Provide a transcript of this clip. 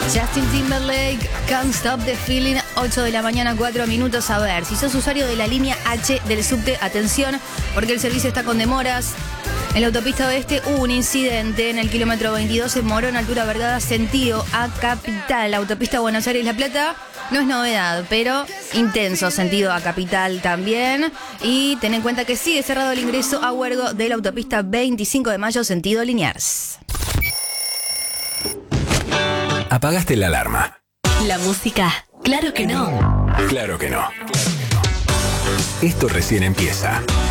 Justin Timberlake, Can't Stop the Feeling, 8 de la mañana, 4 minutos. A ver, si sos usuario de la línea H del subte, atención, porque el servicio está con demoras. En la autopista oeste hubo un incidente en el kilómetro 22 en Morón, altura Vergada, sentido a Capital. La autopista Buenos Aires-La Plata no es novedad, pero intenso sentido a Capital también. Y ten en cuenta que sigue cerrado el ingreso a Huergo de la autopista 25 de mayo, sentido Liniers. Apagaste la alarma. La música, claro que no. Claro que no. Esto recién empieza.